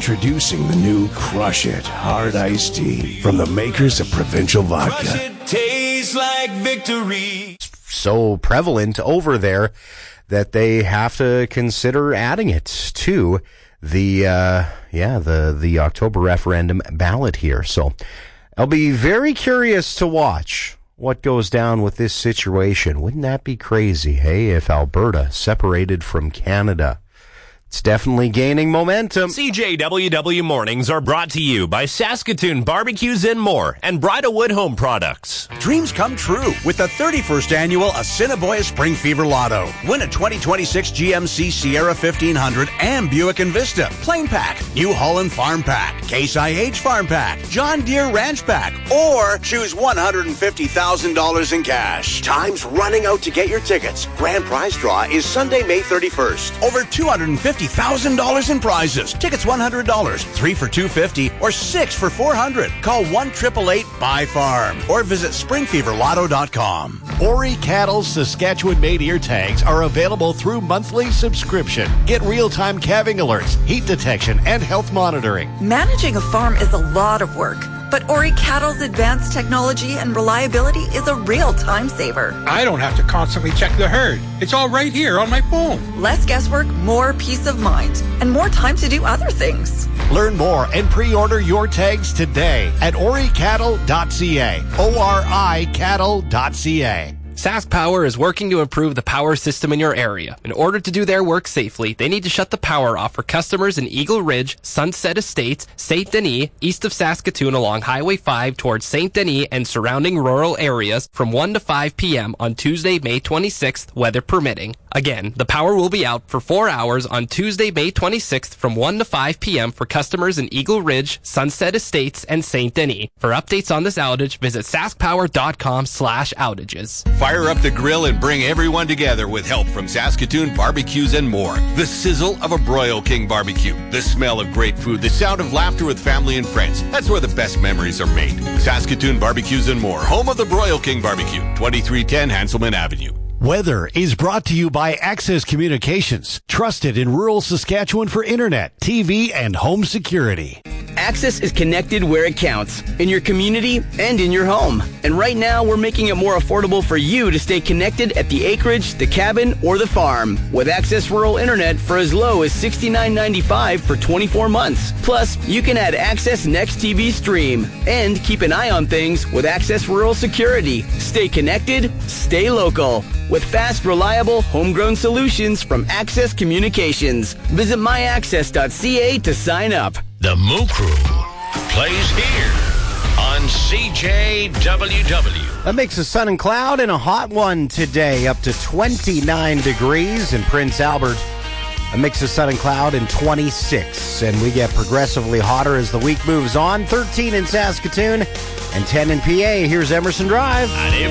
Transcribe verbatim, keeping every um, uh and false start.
Introducing the new Crush It Hard Iced Tea from the makers of Provincial Vodka. Crush It tastes like victory. So prevalent over there that they have to consider adding it to the uh, yeah the the October referendum ballot here. So I'll be very curious to watch what goes down with this situation. Wouldn't that be crazy, hey, if Alberta separated from Canada? It's definitely gaining momentum. C J W W Mornings are brought to you by Saskatoon Barbecues and More and Bridalwood Home Products. Dreams come true with the thirty-first annual Assiniboia Spring Fever Lotto. Win a twenty twenty-six G M C Sierra fifteen hundred and Buick Envista Plain Pack, New Holland Farm Pack, Case I H Farm Pack, John Deere Ranch Pack, or choose one hundred fifty thousand dollars in cash. Time's running out to get your tickets. Grand prize draw is Sunday, May thirty-first. Over two hundred fifty thousand dollars in prizes. Tickets one hundred dollars, three for two hundred fifty dollars, or six for four hundred dollars. Call one eight eight eight, B Y farm or visit spring fever lotto dot com. Ori Cattle's Saskatchewan-made ear tags are available through monthly subscription. Get real-time calving alerts, heat detection, and health monitoring. Managing a farm is a lot of work, but Ori Cattle's advanced technology and reliability is a real time saver. I don't have to constantly check the herd. It's all right here on my phone. Less guesswork, more peace of mind, and more time to do other things. Learn more and pre-order your tags today at ori cattle dot c a. O R I cattle dot c a. Sask Power is working to improve the power system in your area. In order to do their work safely, they need to shut the power off for customers in Eagle Ridge, Sunset Estates, Saint Denis, east of Saskatoon along Highway five towards Saint Denis and surrounding rural areas from one to five p.m. on Tuesday, May twenty-sixth, weather permitting. Again, the power will be out for four hours on Tuesday, May twenty-sixth from one to five p.m. for customers in Eagle Ridge, Sunset Estates, and Saint Denis. For updates on this outage, visit sask power dot com slash outages. Fire up the grill and bring everyone together with help from Saskatoon Barbecues and More. The sizzle of a Broil King barbecue. The smell of great food. The sound of laughter with family and friends. That's where the best memories are made. Saskatoon Barbecues and More. Home of the Broil King Barbecue. twenty-three ten Hanselman Avenue. Weather is brought to you by Access Communications, trusted in rural Saskatchewan for internet, T V, and home security. Access is connected where it counts, in your community and in your home. And right now, we're making it more affordable for you to stay connected at the acreage, the cabin, or the farm. With Access Rural Internet for as low as sixty-nine ninety-five for twenty-four months. Plus, you can add Access Next T V Stream. And keep an eye on things with Access Rural Security. Stay connected, stay local. With fast, reliable, homegrown solutions from Access Communications. Visit my access dot c a to sign up. The Moo Crew plays here on C J W W. A mix of sun and cloud and a hot one today, up to twenty-nine degrees in Prince Albert. A mix of sun and cloud and twenty-six. And we get progressively hotter as the week moves on. thirteen in Saskatoon and ten in P A. Here's Emerson Drive.